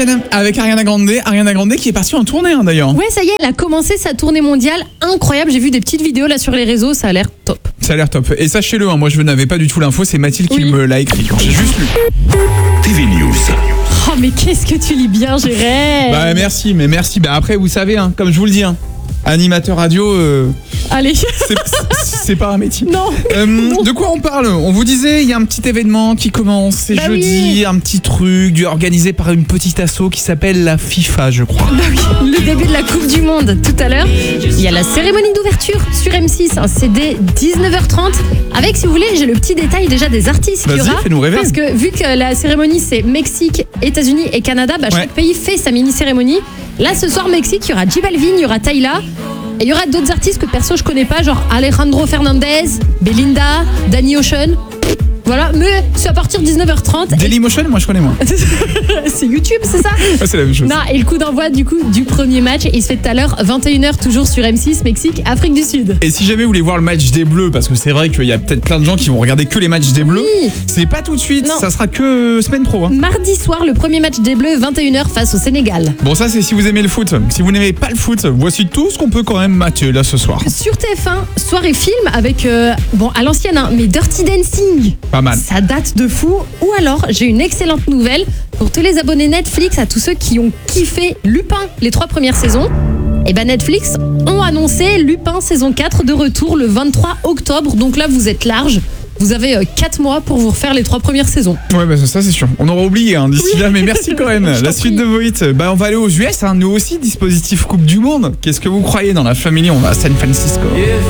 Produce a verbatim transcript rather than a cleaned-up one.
Weeknd avec Ariana Grande. Ariana Grande qui est partie en tournée hein, d'ailleurs. Ouais, ça y est, elle a commencé sa tournée mondiale. Incroyable, j'ai vu des petites vidéos là sur les réseaux, ça a l'air top. Ça a l'air top. Et sachez-le, hein, moi je n'avais pas du tout l'info, c'est Mathilde qui Oui. me l'a écrit. J'ai juste lu. T V News. Oh, mais qu'est-ce que tu lis bien, Jérém. Bah merci, mais merci. Bah après, vous savez, hein, comme je vous le dis, hein, animateur radio, euh, Allez. c'est, c'est pas un métier. Non. Euh, de quoi on parle? On vous disait, il y a un petit événement qui commence, c'est Bah jeudi, oui. un petit truc du- organisé par une petite asso qui s'appelle la FIFA, je crois. Bah oui, le début de la Coupe du Monde tout à l'heure. Il y a la cérémonie d'ouverture sur M six, hein, c'est dès dix-neuf heures trente. Avec, si vous voulez, j'ai le petit détail déjà des artistes qu'il y Vas-y, aura. fais-nous rêver. Parce que vu que la cérémonie c'est Mexique, États-Unis et Canada, bah, chaque Ouais. pays fait sa mini-cérémonie. Là, ce soir, Mexique, il y aura J Balvin, il y aura Tyla. Et il y aura d'autres artistes que perso je connais pas, genre Alejandro Fernandez, Belinda, Danny Ocean. Voilà, mais c'est à partir de dix-neuf heures trente. Dailymotion, moi je connais moins. C'est YouTube, c'est ça? Ah, c'est la même chose. Non, et le coup d'envoi du coup du premier match, il se fait tout à l'heure, vingt et une heures, toujours sur M six, Mexique, Afrique du Sud. Et si jamais vous voulez voir le match des Bleus, parce que c'est vrai qu'il y a peut-être plein de gens qui vont regarder que les matchs des Bleus, Oui. c'est pas tout de suite, Non. ça sera que euh, semaine pro. Hein. Mardi soir, le premier match des Bleus, vingt et une heures face au Sénégal. Bon, ça c'est si vous aimez le foot. Si vous n'aimez pas le foot, voici tout ce qu'on peut quand même mater là ce soir. Sur T F un, soirée film avec, euh, bon, à l'ancienne, hein, mais Dirty Dancing. Pas mal. Ça date de fou. Ou alors, j'ai une excellente nouvelle pour tous les abonnés Netflix, à tous ceux qui ont kiffé Lupin les trois premières saisons. Et ben Netflix ont annoncé Lupin saison quatre de retour le vingt-trois octobre. Donc là, vous êtes large. Vous avez quatre mois pour vous refaire les trois premières saisons. Ouais, bah ça c'est sûr. On aura oublié hein, d'ici là, mais merci quand même. Je La t'en suite prie. de vos hits. Bah, on va aller aux U S, hein, nous aussi, dispositif Coupe du Monde. Qu'est-ce que vous croyez dans la famille? On va à San Francisco. If